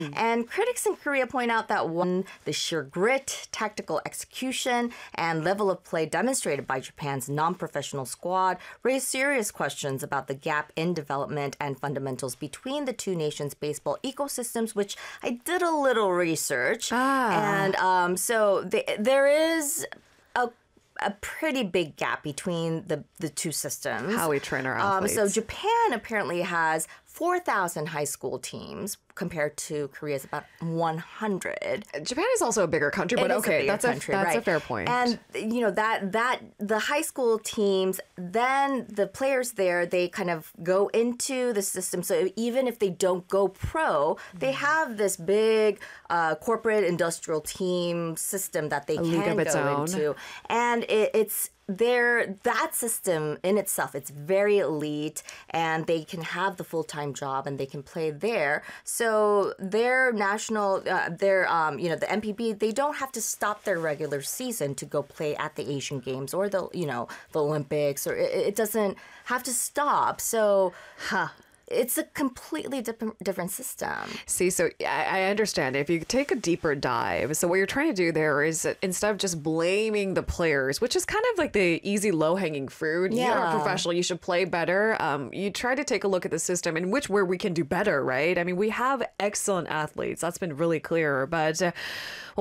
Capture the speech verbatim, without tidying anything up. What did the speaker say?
And critics in Korea point out that one, the sheer grit, tactical execution, and level of play demonstrated by Japan's non-professional squad raise serious questions about the gap in development and fundamentals between the two nations' baseball ecosystems, which I did a little research. Ah. And um, so the, there is a a pretty big gap between the, the two systems. How we train our Um, athletes. so Japan apparently has four thousand high school teams compared to Korea's about one hundred. Japan is also a bigger country, but It is a okay, bigger that's, country, a, that's right. a fair point. And, you know, that that the high school teams, then the players there, they kind of go into the system. So even if they don't go pro, they have this big uh, corporate industrial team system that they A can league of its go own. into. And it, it's there, that system in itself, it's very elite, and they can have the full-time job and they can play there. So their national, uh, their, um, you know, the M P B, they don't have to stop their regular season to go play at the Asian Games or the, you know, the Olympics, or it, it doesn't have to stop. So, huh. It's a completely different different system. See, so I, I understand. If you take a deeper dive, so what you're trying to do there is that instead of just blaming the players, which is kind of like the easy low-hanging fruit, you're a Yeah. professional, you should play better. Um, you try to take a look at the system in which where we can do better, right? I mean, we have excellent athletes. That's been really clear. But uh,